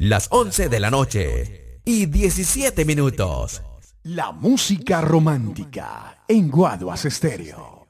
las 11 de la noche y 17 minutos. La música romántica en Guaduas Estéreo.